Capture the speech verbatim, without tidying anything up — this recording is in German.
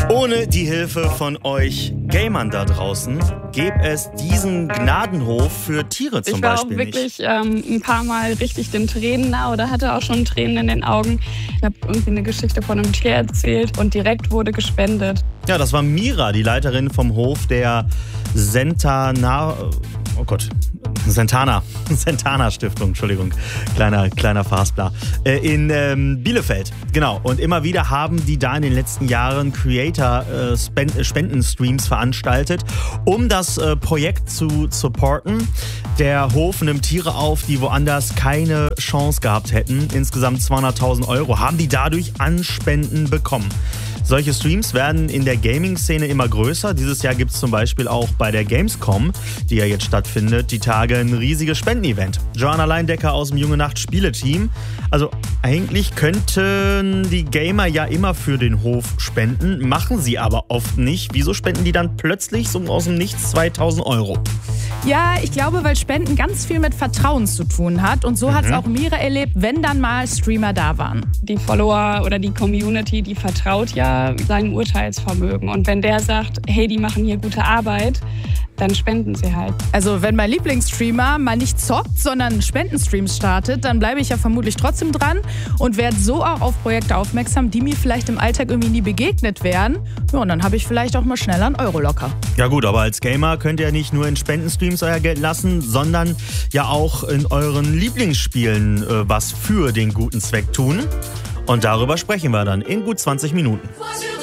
Ohne die Hilfe von euch Gamern da draußen gäbe es diesen Gnadenhof für Tiere zum ich war Beispiel auch wirklich ähm, ein paar Mal richtig den Tränen nah oder hatte auch schon Tränen in den Augen. Ich habe irgendwie eine Geschichte von einem Tier erzählt und direkt wurde gespendet. Ja, das war Mira, die Leiterin vom Hof der Sentana... Oh Gott, Sentana. Sentana Stiftung, Entschuldigung. Kleiner, kleiner Fastbler. Äh, in ähm, Bielefeld, genau. Und immer wieder haben die da in den letzten Jahren Creator-Spendenstreams veranstaltet, um das äh, Projekt zu supporten. Der Hof nimmt Tiere auf, die woanders keine Chance gehabt hätten. Insgesamt zweihunderttausend Euro haben die dadurch an Spenden bekommen. Solche Streams werden in der Gaming-Szene immer größer. Dieses Jahr gibt es zum Beispiel auch bei der Gamescom, die ja jetzt stattfindet, die Tage ein riesiges Spendenevent. Joanna Leindecker aus dem Junge Nacht Spiele-Team. Also eigentlich könnten die Gamer ja immer für den Hof spenden, machen sie aber oft nicht. Wieso spenden die dann plötzlich so aus dem Nichts zweitausend Euro? Ja, ich glaube, weil Spenden ganz viel mit Vertrauen zu tun hat. Und so mhm. hat es auch Mira erlebt, wenn dann mal Streamer da waren. Die Follower oder die Community, die vertraut ja seinem Urteilsvermögen. Und wenn der sagt, hey, die machen hier gute Arbeit, dann spenden sie halt. Also wenn mein Lieblingsstreamer mal nicht zockt, sondern Spendenstreams startet, dann bleibe ich ja vermutlich trotzdem dran und werde so auch auf Projekte aufmerksam, die mir vielleicht im Alltag irgendwie nie begegnet wären. Ja, und dann habe ich vielleicht auch mal schneller einen Euro locker. Ja gut, aber als Gamer könnt ihr nicht nur in Spendenstreams euer Geld lassen, sondern ja auch in euren Lieblingsspielen äh, was für den guten Zweck tun. Und darüber sprechen wir dann in gut zwanzig Minuten.